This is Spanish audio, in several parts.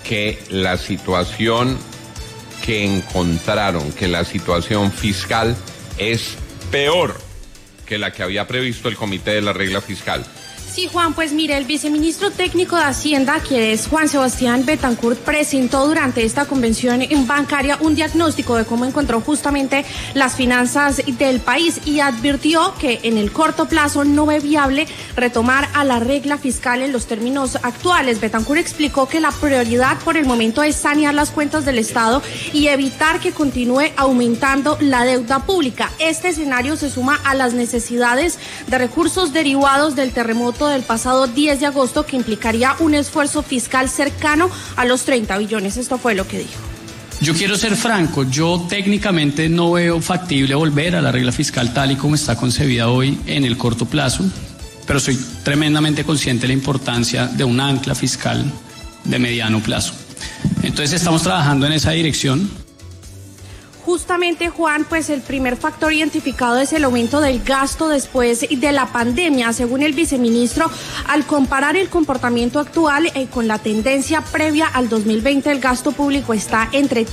que la situación que encontraron, que la situación fiscal es peor que la que había previsto el Comité de la Regla Fiscal. Sí, Juan, pues mire, el viceministro técnico de Hacienda, que es Juan Sebastián Betancourt, presentó durante esta convención bancaria un diagnóstico de cómo encontró justamente las finanzas del país y advirtió que en el corto plazo no ve viable retomar a la regla fiscal en los términos actuales. Betancourt explicó que la prioridad por el momento es sanear las cuentas del Estado y evitar que continúe aumentando la deuda pública. Este escenario se suma a las necesidades de recursos derivados del terremoto del pasado 10 de agosto, que implicaría un esfuerzo fiscal cercano a los 30 billones. Esto fue lo que dijo. Yo quiero ser franco, yo técnicamente no veo factible volver a la regla fiscal tal y como está concebida hoy en el corto plazo, pero soy tremendamente consciente de la importancia de un ancla fiscal de mediano plazo. Entonces estamos trabajando en esa dirección. Justamente, Juan, pues el primer factor identificado es el aumento del gasto después de la pandemia. Según el viceministro, al comparar el comportamiento actual con la tendencia previa al 2020, el gasto público está entre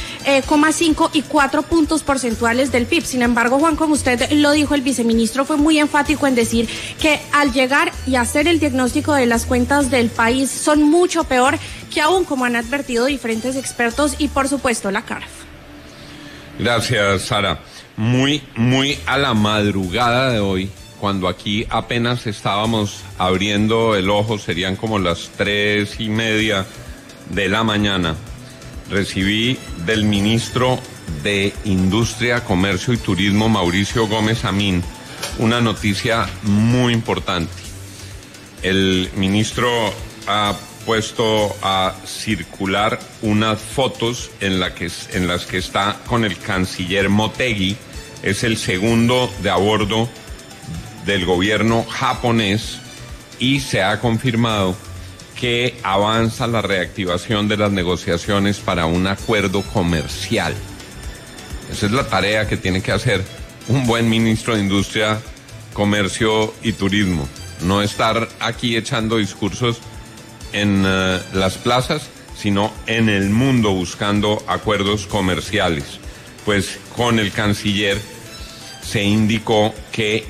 3,5 y 4 puntos porcentuales del PIB. Sin embargo, Juan, como usted lo dijo, el viceministro fue muy enfático en decir que al llegar y hacer el diagnóstico de las cuentas del país son mucho peor que aún, como han advertido diferentes expertos y, por supuesto, la CARF. Gracias, Sara. Muy a la madrugada de hoy, cuando aquí apenas estábamos abriendo el ojo, serían como las 3:30 de la mañana, recibí del ministro de Industria, Comercio y Turismo, Mauricio Gómez Amín, una noticia muy importante. El ministro ha puesto a circular unas fotos en las que está con el canciller Motegi. Es el segundo de a bordo del gobierno japonés y se ha confirmado que avanza la reactivación de las negociaciones para un acuerdo comercial. Esa es la tarea que tiene que hacer un buen ministro de Industria, Comercio y Turismo. No estar aquí echando discursos en las plazas, sino en el mundo buscando acuerdos comerciales. Pues con el canciller se indicó que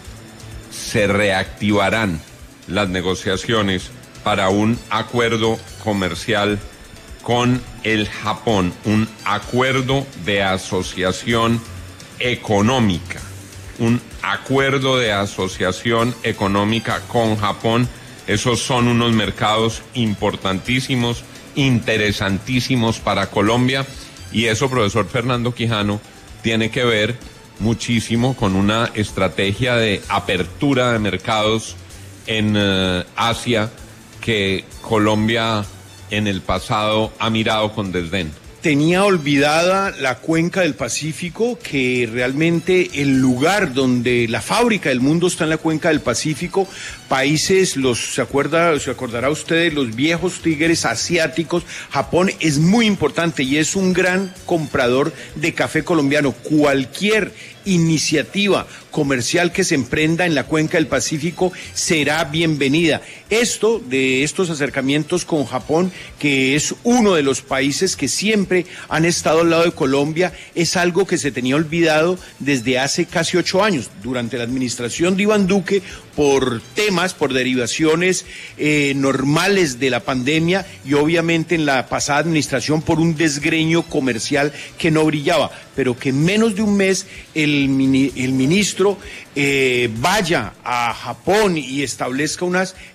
se reactivarán las negociaciones para un acuerdo comercial con el Japón, un acuerdo de asociación económica, un acuerdo de asociación económica con Japón. Esos son unos mercados importantísimos, interesantísimos para Colombia, y eso, profesor Fernando Quijano, tiene que ver muchísimo con una estrategia de apertura de mercados en Asia que Colombia en el pasado ha mirado con desdén. Tenía olvidada la cuenca del Pacífico, que realmente el lugar donde la fábrica del mundo está en la cuenca del Pacífico. Países, se acordará usted de los viejos tigres asiáticos. Japón es muy importante y es un gran comprador de café colombiano. Cualquier iniciativa comercial que se emprenda en la cuenca del Pacífico será bienvenida. Estos acercamientos con Japón, que es uno de los países que siempre han estado al lado de Colombia, es algo que se tenía olvidado desde hace casi 8 años, durante la administración de Iván Duque, por derivaciones normales de la pandemia, y obviamente en la pasada administración por un desgreño comercial que no brillaba, pero que en menos de un mes el ministro vaya a Japón y establezca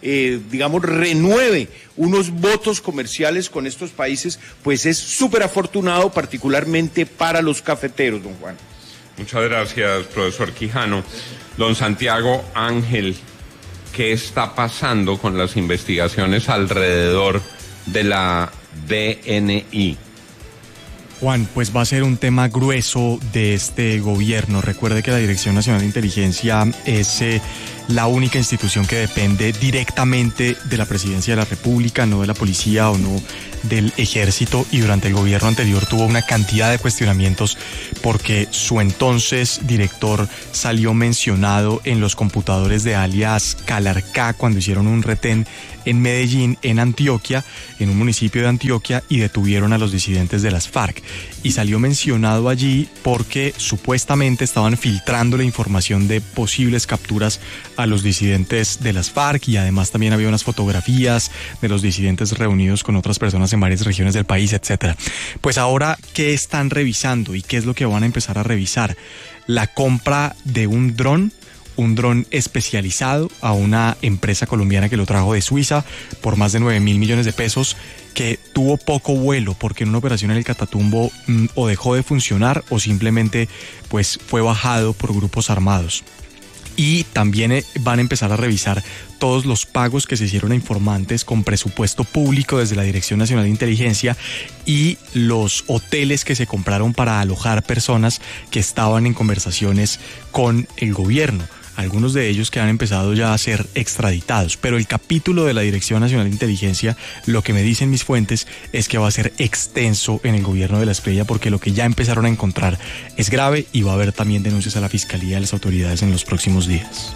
renueve unos votos comerciales con estos países, pues es súper afortunado, particularmente para los cafeteros, don Juan. Muchas gracias, profesor Quijano. Don Santiago Ángel, ¿qué está pasando con las investigaciones alrededor de la DNI? Juan, pues va a ser un tema grueso de este gobierno. Recuerde que la Dirección Nacional de Inteligencia es la única institución que depende directamente de la Presidencia de la República, no de la policía o no del ejército y durante el gobierno anterior tuvo una cantidad de cuestionamientos porque su entonces director salió mencionado en los computadores de alias Calarcá cuando hicieron un retén en Medellín, en Antioquia, en un municipio de Antioquia, y detuvieron a los disidentes de las FARC. Y salió mencionado allí porque supuestamente estaban filtrando la información de posibles capturas a los disidentes de las FARC, y además también había unas fotografías de los disidentes reunidos con otras personas en varias regiones del país, etcétera. Pues ahora, ¿qué están revisando y qué es lo que van a empezar a revisar? La compra de un dron especializado a una empresa colombiana que lo trajo de Suiza por más de 9.000 millones de pesos, que tuvo poco vuelo porque en una operación en el Catatumbo o dejó de funcionar o simplemente pues fue bajado por grupos armados. Y también van a empezar a revisar todos los pagos que se hicieron a informantes con presupuesto público desde la Dirección Nacional de Inteligencia y los hoteles que se compraron para alojar personas que estaban en conversaciones con el gobierno. Algunos de ellos que han empezado ya a ser extraditados, pero el capítulo de la Dirección Nacional de Inteligencia, lo que me dicen mis fuentes, es que va a ser extenso en el gobierno de la Espriella, porque lo que ya empezaron a encontrar es grave y va a haber también denuncias a la Fiscalía y a las autoridades en los próximos días.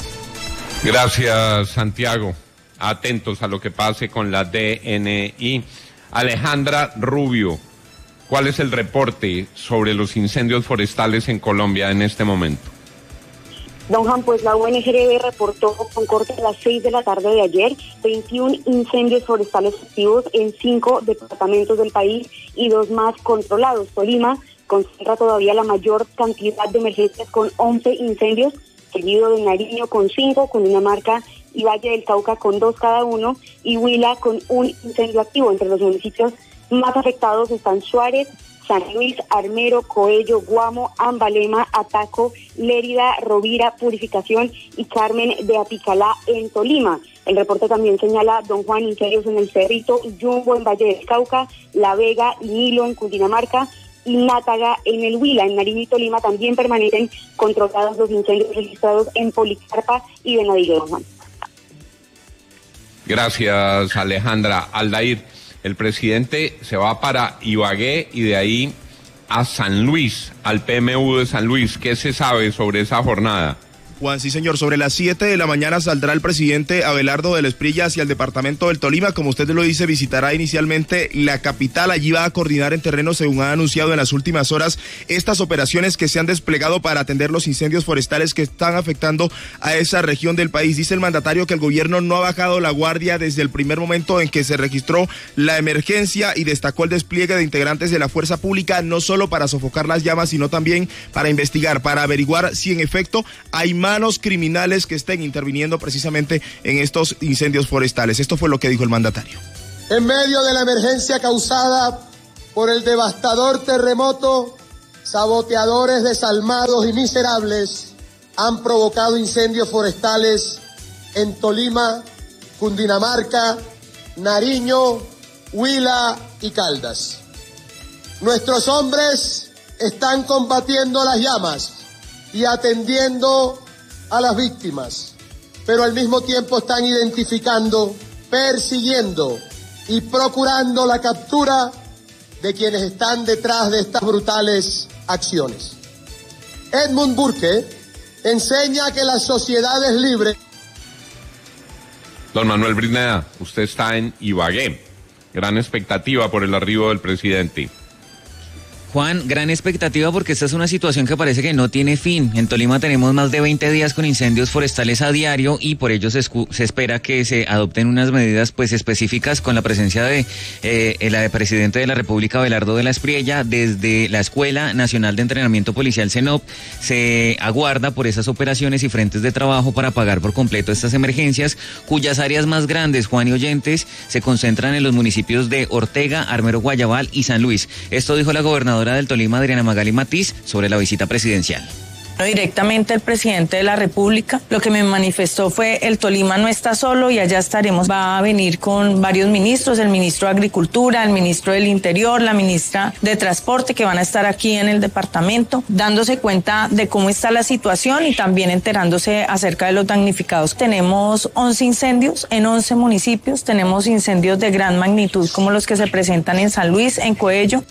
Gracias, Santiago. Atentos a lo que pase con la DNI. Alejandra Rubio, ¿cuál es el reporte sobre los incendios forestales en Colombia en este momento? Don Juan, pues la UNGRB reportó con corte a las 6 de la tarde de ayer 21 incendios forestales activos en 5 departamentos del país y 2 más controlados. Tolima concentra todavía la mayor cantidad de emergencias con 11 incendios, seguido de Nariño con 5, Cundinamarca y Valle del Cauca con 2 cada uno, y Huila con 1 incendio activo. Entre los municipios más afectados están Suárez, San Luis, Armero, Coello, Guamo, Ambalema, Ataco, Lérida, Rovira, Purificación y Carmen de Apicalá en Tolima. El reporte también señala, don Juan, incendios en el Cerrito, Yumbo en Valle del Cauca, La Vega y Nilo en Cundinamarca y Nátaga en el Huila. En Nariño y Tolima también permanecen controlados los incendios registrados en Policarpa y Venadillo, don Juan. Gracias, Alejandra. Aldair, el presidente se va para Ibagué y de ahí a San Luis, al PMU de San Luis. ¿Qué se sabe sobre esa jornada? Juan, sí señor, sobre las 7 de la mañana saldrá el presidente Abelardo del Espriella hacia el departamento del Tolima. Como usted lo dice, visitará inicialmente la capital. Allí va a coordinar en terreno, según ha anunciado en las últimas horas, estas operaciones que se han desplegado para atender los incendios forestales que están afectando a esa región del país. Dice el mandatario que el gobierno no ha bajado la guardia desde el primer momento en que se registró la emergencia y destacó el despliegue de integrantes de la fuerza pública, no solo para sofocar las llamas, sino también para investigar, para averiguar si en efecto hay manos criminales que estén interviniendo precisamente en estos incendios forestales. Esto fue lo que dijo el mandatario. En medio de la emergencia causada por el devastador terremoto, saboteadores desalmados y miserables han provocado incendios forestales en Tolima, Cundinamarca, Nariño, Huila y Caldas. Nuestros hombres están combatiendo las llamas y atendiendo a las víctimas, pero al mismo tiempo están identificando, persiguiendo y procurando la captura de quienes están detrás de estas brutales acciones. Edmund Burke enseña que la sociedad es libre. Don Manuel Brineda, usted está en Ibagué. Gran expectativa por el arribo del presidente. Juan, gran expectativa porque esta es una situación que parece que no tiene fin. En Tolima tenemos más de 20 días con incendios forestales a diario y por ello se espera que se adopten unas medidas pues específicas con la presencia de el presidente de la República, Abelardo de la Espriella. Desde la Escuela Nacional de Entrenamiento Policial CENOP se aguarda por esas operaciones y frentes de trabajo para apagar por completo estas emergencias, cuyas áreas más grandes, Juan y oyentes, se concentran en los municipios de Ortega, Armero, Guayabal y San Luis. Esto dijo la gobernadora del Tolima, Adriana Magali Matiz, sobre la visita presidencial. Directamente el presidente de la República, lo que me manifestó fue: el Tolima no está solo y allá estaremos. Va a venir con varios ministros, el ministro de Agricultura, el ministro del Interior, la ministra de Transporte, que van a estar aquí en el departamento, dándose cuenta de cómo está la situación y también enterándose acerca de los damnificados. Tenemos 11 incendios en 11 municipios, tenemos incendios de gran magnitud como los que se presentan en San Luis, en Coello.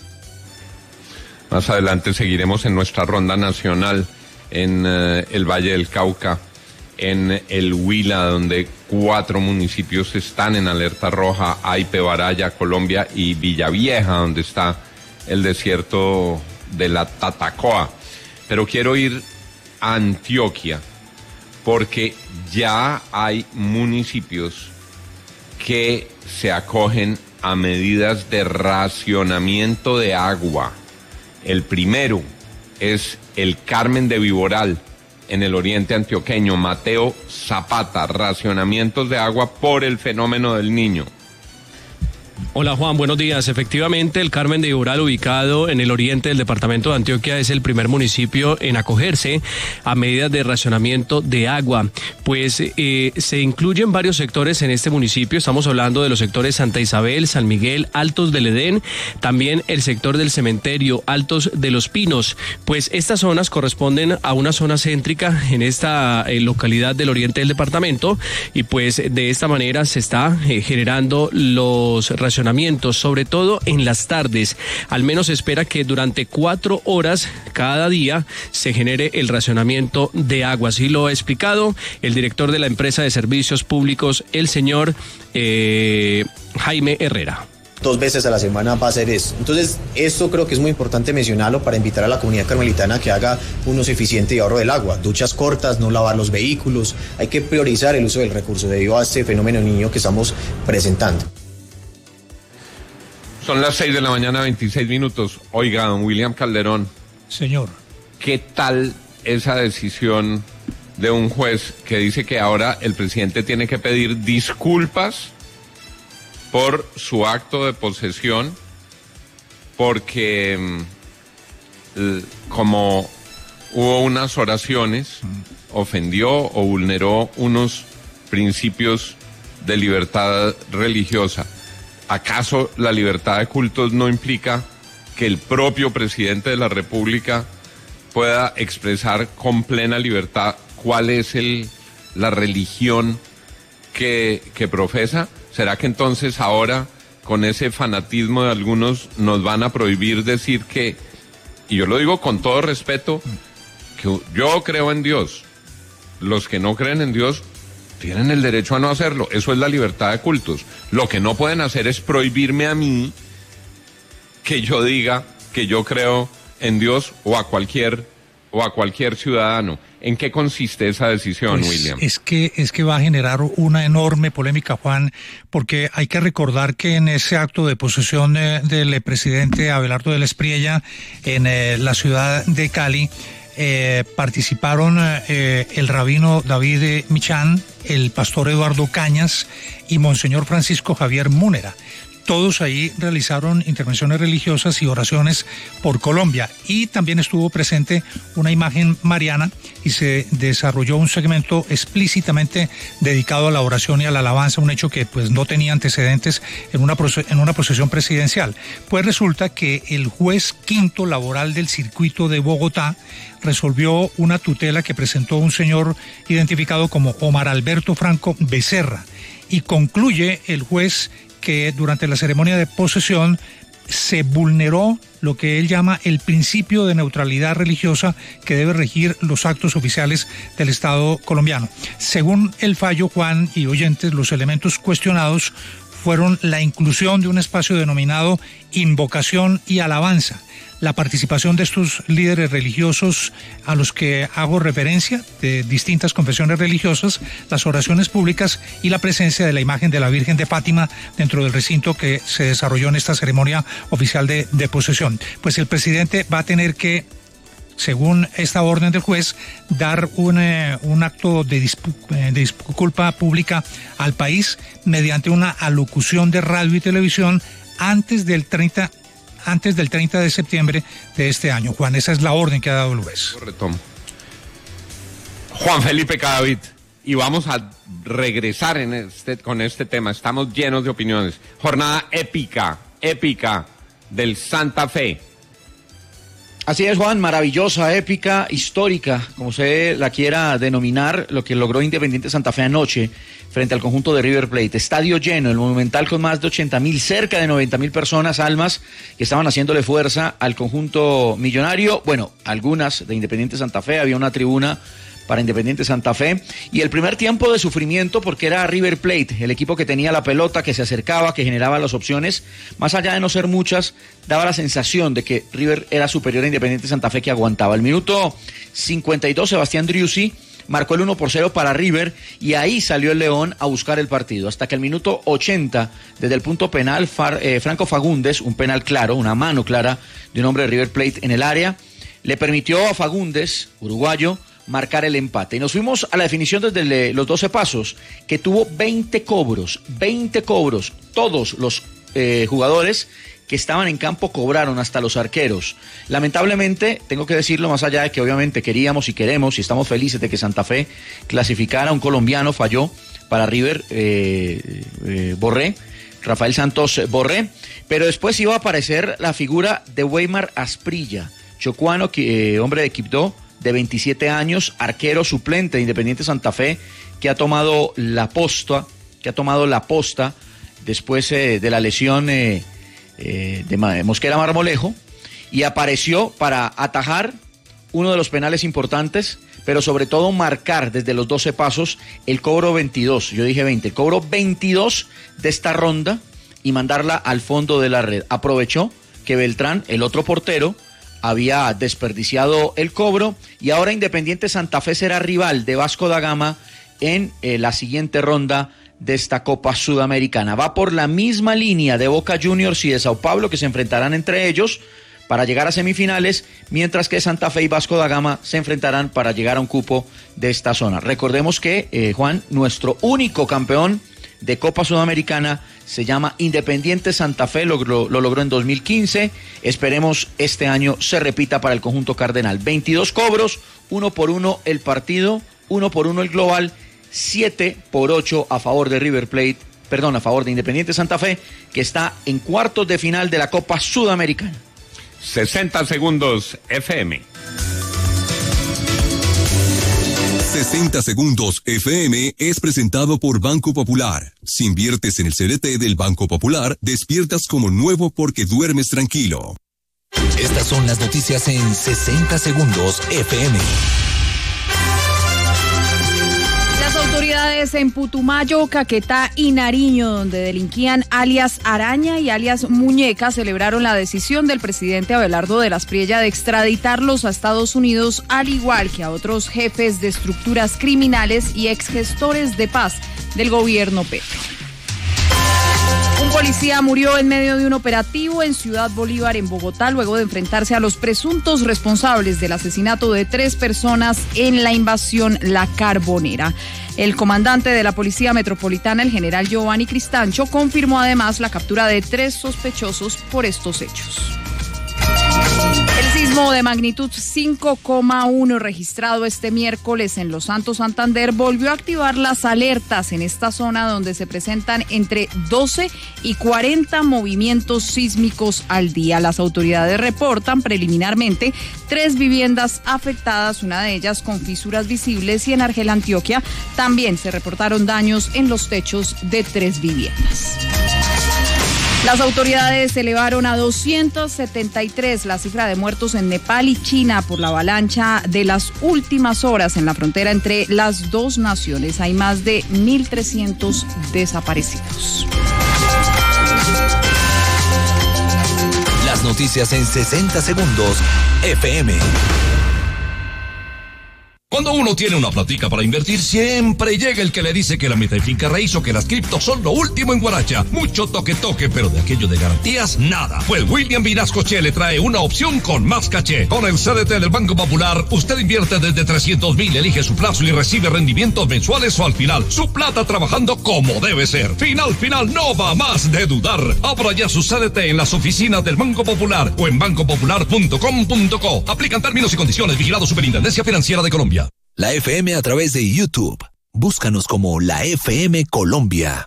Más adelante seguiremos en nuestra ronda nacional en el Valle del Cauca, en el Huila, donde 4 municipios están en alerta roja: Aipe, Baraya, Colombia, y Villavieja, donde está el desierto de la Tatacoa. Pero quiero ir a Antioquia, porque ya hay municipios que se acogen a medidas de racionamiento de agua. El primero es el Carmen de Viboral, en el oriente antioqueño. Mateo Zapata, racionamientos de agua por el fenómeno del Niño. Hola Juan, buenos días. Efectivamente, el Carmen de Viboral, ubicado en el oriente del departamento de Antioquia, es el primer municipio en acogerse a medidas de racionamiento de agua. Pues se incluyen varios sectores en este municipio. Estamos hablando de los sectores Santa Isabel, San Miguel, Altos del Edén, también el sector del Cementerio, Altos de los Pinos. Pues estas zonas corresponden a una zona céntrica en esta localidad del oriente del departamento, y pues de esta manera se está generando los racionamientos, sobre todo en las tardes. Al menos se espera que durante 4 horas cada día se genere el racionamiento de agua. Así lo ha explicado el director de la empresa de servicios públicos, el señor Jaime Herrera. 2 veces a la semana va a hacer esto. Entonces, esto creo que es muy importante mencionarlo para invitar a la comunidad carmelitana que haga un uso eficiente y ahorro del agua. Duchas cortas, no lavar los vehículos. Hay que priorizar el uso del recurso debido a este fenómeno niño que estamos presentando. Son las 6 de la mañana, 26 minutos. Oiga, don William Calderón. Señor. ¿Qué tal esa decisión de un juez que dice que ahora el presidente tiene que pedir disculpas por su acto de posesión, porque como hubo unas oraciones, ofendió o vulneró unos principios de libertad religiosa? ¿Acaso la libertad de cultos no implica que el propio presidente de la República pueda expresar con plena libertad cuál es la religión que profesa? ¿Será que entonces ahora, con ese fanatismo de algunos, nos van a prohibir decir que, y yo lo digo con todo respeto, que yo creo en Dios? Los que no creen en Dios tienen el derecho a no hacerlo. Eso es la libertad de cultos. Lo que no pueden hacer es prohibirme a mí que yo diga que yo creo en Dios, o a cualquier ciudadano. ¿En qué consiste esa decisión, pues, William? Es que va a generar una enorme polémica, Juan, porque hay que recordar que en ese acto de posesión del presidente Abelardo del Espriella en la ciudad de Cali, participaron el rabino David Michán, el pastor Eduardo Cañas y Monseñor Francisco Javier Múnera. Todos ahí realizaron intervenciones religiosas y oraciones por Colombia, y también estuvo presente una imagen mariana y se desarrolló un segmento explícitamente dedicado a la oración y a la alabanza, un hecho que pues no tenía antecedentes en una procesión presidencial. Pues resulta que el juez quinto laboral del circuito de Bogotá resolvió una tutela que presentó un señor identificado como Omar Alberto Franco Becerra, y concluye el juez que durante la ceremonia de posesión se vulneró lo que él llama el principio de neutralidad religiosa que debe regir los actos oficiales del Estado colombiano. Según el fallo, Juan y oyentes, los elementos cuestionados fueron la inclusión de un espacio denominado invocación y alabanza, la participación de estos líderes religiosos a los que hago referencia, de distintas confesiones religiosas, las oraciones públicas y la presencia de la imagen de la Virgen de Fátima dentro del recinto que se desarrolló en esta ceremonia oficial de posesión. Pues el presidente va a tener que, según esta orden del juez, dar un acto de disculpa pública al país mediante una alocución de radio y televisión antes del 30 de septiembre de este año. Juan, esa es la orden que ha dado el juez. Retomo. Juan Felipe Cadavid, y vamos a regresar con este tema. Estamos llenos de opiniones. Jornada épica del Santa Fe. Así es, Juan, maravillosa, épica, histórica, como se la quiera denominar, lo que logró Independiente Santa Fe anoche frente al conjunto de River Plate. Estadio lleno, el Monumental con más de 80.000, cerca de 90.000 personas, almas, que estaban haciéndole fuerza al conjunto millonario. Bueno, algunas de Independiente Santa Fe, había una tribuna para Independiente Santa Fe, y el primer tiempo de sufrimiento porque era River Plate, el equipo que tenía la pelota, que se acercaba, que generaba las opciones, más allá de no ser muchas, daba la sensación de que River era superior a Independiente Santa Fe, que aguantaba. El minuto 52, Sebastián Driussi marcó el 1-0 para River, y ahí salió el León a buscar el partido, hasta que el minuto 80, desde el punto penal, Franco Fagundes, un penal claro, una mano clara de un hombre de River Plate en el área, le permitió a Fagundes, uruguayo, marcar el empate. Y nos fuimos a la definición desde los 12 pasos, que tuvo 20 cobros. Todos los jugadores que estaban en campo cobraron, hasta los arqueros. Lamentablemente, tengo que decirlo, más allá de que obviamente queríamos y queremos y estamos felices de que Santa Fe clasificara, un colombiano falló para River, Borré, Rafael Santos Borré, pero después iba a aparecer la figura de Weimar Asprilla, chocuano, hombre de Quibdó, de 27 años, arquero suplente de Independiente Santa Fe, que ha tomado la posta después de la lesión de Mosquera Marmolejo, y apareció para atajar uno de los penales importantes, pero sobre todo marcar desde los 12 pasos el cobro 22, yo dije 20, el cobro 22 de esta ronda, y mandarla al fondo de la red. Aprovechó que Beltrán, el otro portero, había desperdiciado el cobro, y ahora Independiente Santa Fe será rival de Vasco da Gama en la siguiente ronda de esta Copa Sudamericana. Va por la misma línea de Boca Juniors y de Sao Paulo, que se enfrentarán entre ellos para llegar a semifinales, mientras que Santa Fe y Vasco da Gama se enfrentarán para llegar a un cupo de esta zona. Recordemos que, Juan, nuestro único campeón de Copa Sudamericana se llama Independiente Santa Fe, lo logró en 2015, esperemos este año se repita para el conjunto cardenal. 22 cobros, 1-1 el partido, 1-1 el global, 7-8 a favor de a favor de Independiente Santa Fe, que está en cuartos de final de la Copa Sudamericana. 60 segundos FM. 60 segundos FM es presentado por Banco Popular. Si inviertes en el CDT del Banco Popular, despiertas como nuevo porque duermes tranquilo. Estas son las noticias en 60 segundos FM. Las autoridades en Putumayo, Caquetá y Nariño, donde delinquían alias Araña y alias Muñeca, celebraron la decisión del presidente Abelardo de las Priella de extraditarlos a Estados Unidos, al igual que a otros jefes de estructuras criminales y exgestores de paz del gobierno Petro. Un policía murió en medio de un operativo en Ciudad Bolívar, en Bogotá, luego de enfrentarse a los presuntos responsables del asesinato de 3 personas en la invasión La Carbonera. El comandante de la Policía Metropolitana, el general Giovanni Cristancho, confirmó además la captura de 3 sospechosos por estos hechos. El sismo de magnitud 5,1 registrado este miércoles en Los Santos, Santander, volvió a activar las alertas en esta zona, donde se presentan entre 12 y 40 movimientos sísmicos al día. Las autoridades reportan preliminarmente 3 viviendas afectadas, una de ellas con fisuras visibles, y en Argel, Antioquia, también se reportaron daños en los techos de 3 viviendas. Las autoridades elevaron a 273 la cifra de muertos en Nepal y China por la avalancha de las últimas horas en la frontera entre las dos naciones. Hay más de 1.300 desaparecidos. Las noticias en 60 segundos FM. Cuando uno tiene una platica para invertir, siempre llega el que le dice que la meta de finca raíz o que las criptos son lo último en guaracha. Mucho toque, pero de aquello de garantías, nada. Pues William Vinascoche le trae una opción con más caché. Con el CDT del Banco Popular, usted invierte desde 300.000, elige su plazo y recibe rendimientos mensuales o al final. Su plata trabajando como debe ser. Final, no va más de dudar. Abra ya su CDT en las oficinas del Banco Popular o en bancopopular.com.co. Aplican términos y condiciones. Vigilado Superintendencia Financiera de Colombia. La FM a través de YouTube. Búscanos como La FM Colombia.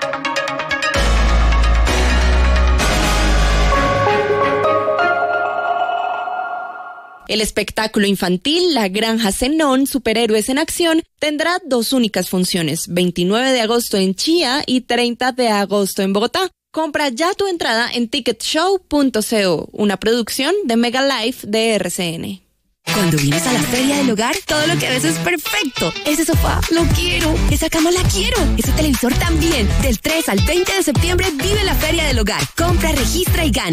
El espectáculo infantil La Granja Zenón, Superhéroes en Acción, tendrá 2 únicas funciones, 29 de agosto en Chía y 30 de agosto en Bogotá. Compra ya tu entrada en ticketshow.co, una producción de Mega Life de RCN. Cuando vienes a la Feria del Hogar, todo lo que ves es perfecto. Ese sofá, lo quiero. Esa cama, la quiero. Ese televisor también. Del 3 al 20 de septiembre vive la Feria del Hogar. Compra, registra y gana.